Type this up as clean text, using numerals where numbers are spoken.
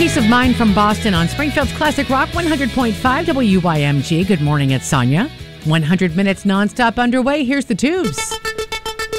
Peace of Mind from Boston on Springfield's Classic Rock 100.5 WYMG. Good morning, it's Sonia. 100 minutes nonstop underway. Here's the tubes.